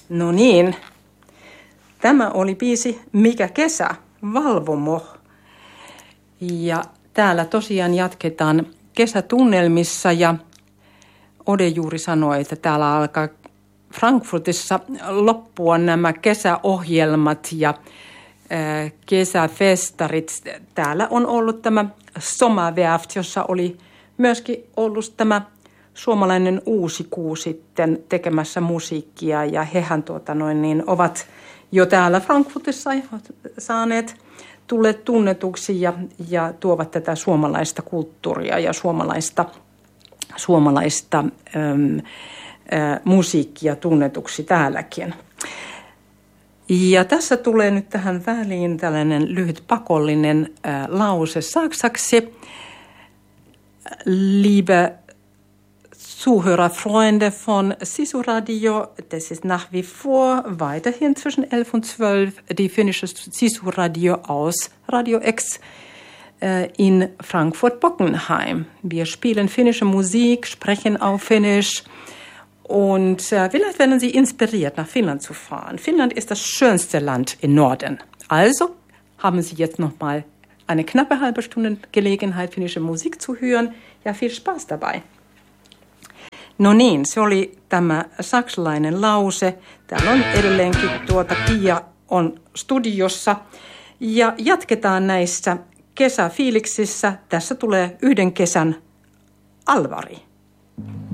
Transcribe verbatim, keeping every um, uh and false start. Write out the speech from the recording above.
No niin, tämä oli biisi Mikä kesä, Valvomo. Ja täällä tosiaan jatketaan kesätunnelmissa ja Ode juuri sanoi, että täällä alkaa Frankfurtissa loppua nämä kesäohjelmat ja äh, kesäfestarit. Täällä on ollut tämä Sommerwerft, jossa oli myöskin ollut tämä suomalainen uusi kuu sitten tekemässä musiikkia ja hehän tuota noin, niin ovat jo täällä Frankfurtissa saaneet tulleet tunnetuksi ja, ja tuovat tätä suomalaista kulttuuria ja suomalaista, suomalaista äm, ä, musiikkia tunnetuksi täälläkin. Ja tässä tulee nyt tähän väliin tällainen lyhyt pakollinen ä, lause saksaksi. Liebe Zuhörerfreunde von Sisu Radio, das ist nach wie vor weiterhin zwischen elf und zwölf die finnische Sisu Radio aus Radio X äh, in Frankfurt-Bockenheim. Wir spielen finnische Musik, sprechen auf Finnisch und äh, vielleicht werden Sie inspiriert, nach Finnland zu fahren. Finnland ist das schönste Land im Norden. Also haben Sie jetzt noch mal eine knappe halbe Stunde Gelegenheit, finnische Musik zu hören. Ja, viel Spaß dabei. No niin, se oli tämä saksalainen lause. Täällä on edelleenkin tuota Pia on studiossa. Ja jatketaan näissä kesäfiiliksissä. Tässä tulee yhden kesän Alvari.